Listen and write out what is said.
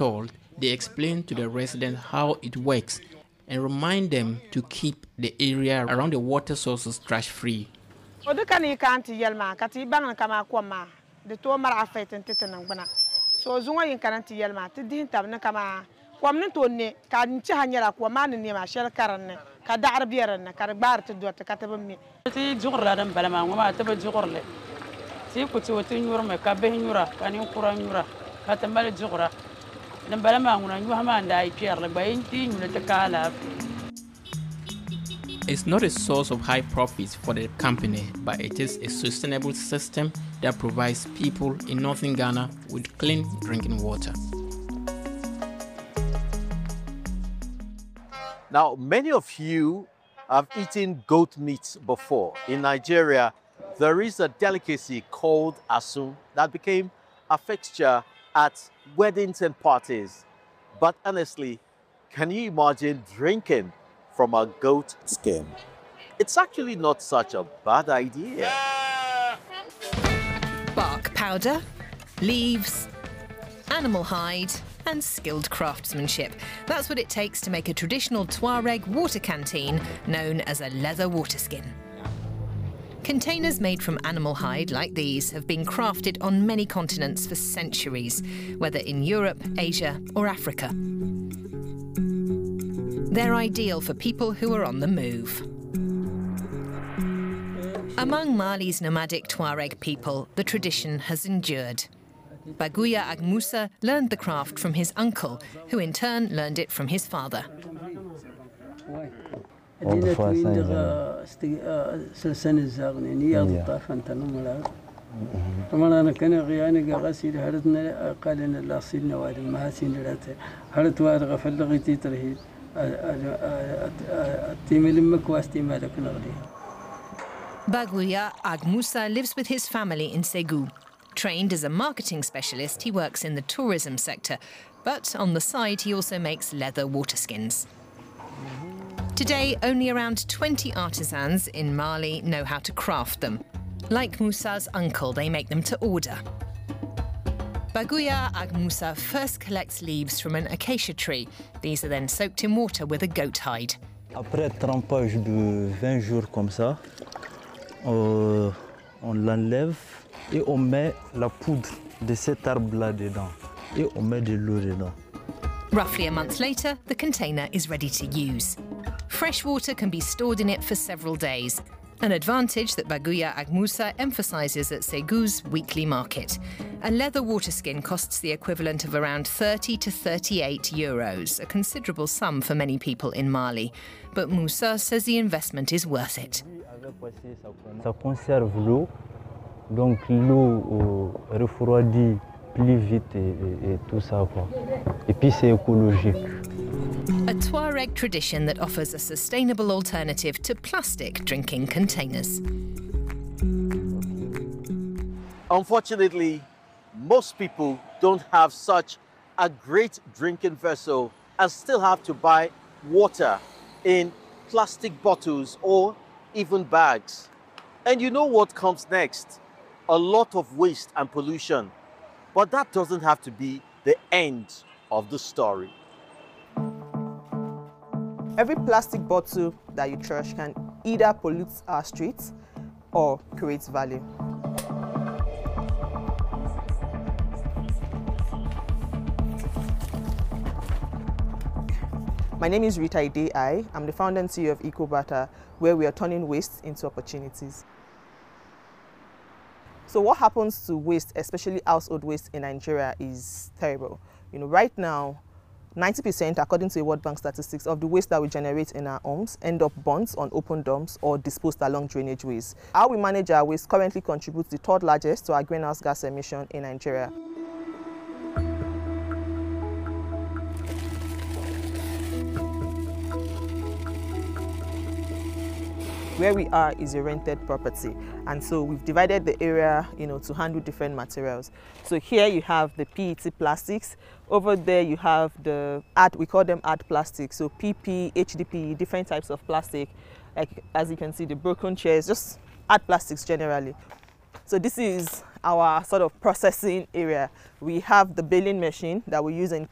installed, they explain to the residents how it works and remind them to keep the area around the water sources trash-free. So zunga yin kananti yelma ti din tabna kama kwamnin tonne ka nci hanyara ko manin ne ma shel karanne ka da arbiyar ne ka gbar ti dot ka tabmi ti jugurla dan balama ngoma ta ba jugurle ti ku ti woti nyurme ka be nyura ka ni kura nyura ka tambal jugura dan balama nguna nyu ma nda ai pierre ba yin ti nyu ta kala. It's not a source of high profits for the company, but it is a sustainable system that provides people in northern Ghana with clean drinking water. Now, many of you have eaten goat meat before. In Nigeria, there is a delicacy called asun that became a fixture at weddings and parties. But honestly, can you imagine drinking from a goat skin? It's actually not such a bad idea. Bark powder, leaves, animal hide and skilled craftsmanship. That's what it takes to make a traditional Tuareg water canteen known as a leather water skin. Containers made from animal hide like these have been crafted on many continents for centuries, whether in Europe, Asia or Africa. They're ideal for people who are on the move. Among Mali's nomadic Tuareg people, the tradition has endured. Baguya Agmusa learned the craft from his uncle, who in turn learned it from his father. Baguya Agmusa lives with his family in Ségou. Trained as a marketing specialist, he works in the tourism sector, but on the side he also makes leather water skins. Today, only around 20 artisans in Mali know how to craft them. Like Musa's uncle, they make them to order. Baguya Agmusa first collects leaves from an acacia tree. These are then soaked in water with a goat hide. Après trempage de 20 jours comme ça, on l'enlève et on met la poudre de cet arbre-là dedans et on met de l'eau dedans. Roughly a month later, the container is ready to use. Fresh water can be stored in it for several days, an advantage that Baguya Agmusa emphasises at Ségou's weekly market. A leather water skin costs the equivalent of around 30 to 38 euros, a considerable sum for many people in Mali. But Moussa says the investment is worth it. Ça conserve l'eau, donc l'eau refroidit plus vite et tout ça quoi. Et puis c'est écologique. A Tuareg tradition that offers a sustainable alternative to plastic drinking containers. Unfortunately, most people don't have such a great drinking vessel and still have to buy water in plastic bottles or even bags. And you know what comes next? A lot of waste and pollution. But that doesn't have to be the end of the story. Every plastic bottle that you trash can either pollute our streets or create value. My name is Rita Ide. I'm the founder and CEO of EcoBata, where we are turning waste into opportunities. So what happens to waste, especially household waste in Nigeria, is terrible. You know, right now, 90%, according to the World Bank statistics, of the waste that we generate in our homes end up burnt on open dumps or disposed along drainage ways. How we manage our waste currently contributes the third largest to our greenhouse gas emission in Nigeria. Where we are is a rented property, and so we've divided the area, to handle different materials. So here you have the PET plastics. Over there you have the we call them art plastics. So PP, HDPE, different types of plastic. Like as you can see, the broken chairs, just art plastics generally. So this is our sort of processing area. We have the baling machine that we use in